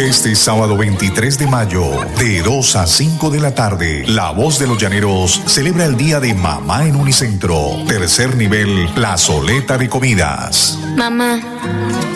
Este sábado 23 de mayo, de 2 a 5 de la tarde, La Voz de los Llaneros celebra el Día de Mamá en Unicentro. Tercer nivel, plazoleta de comidas. Mamá,